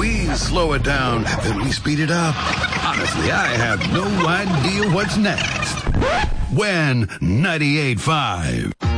Please slow it down. At least speed it up. Honestly, I have no idea what's next. When 98.5.